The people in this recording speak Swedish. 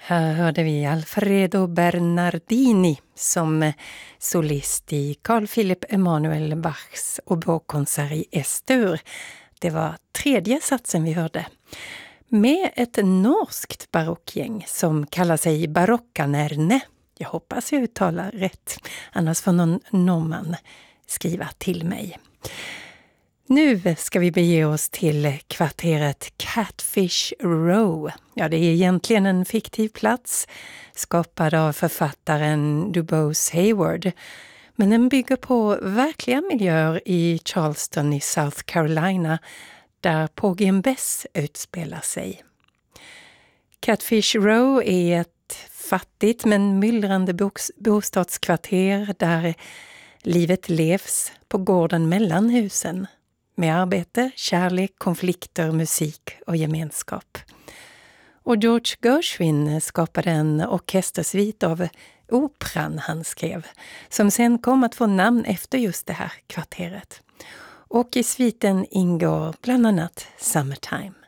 Här hörde vi Alfredo Bernardini som solist i Carl Philipp Emanuel Bachs oboekonsert i S-dur. Det var tredje satsen vi hörde. Med ett norskt barockgäng som kallar sig Barockanerne. Jag hoppas jag uttalar rätt, annars får någon norrman skriva till mig. Nu ska vi bege oss till kvarteret Catfish Row. Ja, det är egentligen en fiktiv plats skapad av författaren DuBose Hayward. Men den bygger på verkliga miljöer i Charleston i South Carolina där Porgy and Bess utspelar sig. Catfish Row är ett fattigt men myllrande bostadskvarter där livet levs på gården mellan husen. Med arbete, kärlek, konflikter, musik och gemenskap. Och George Gershwin skapade en orkestersvit av operan han skrev, som sen kom att få namn efter just det här kvarteret. Och i sviten ingår bland annat Summertime.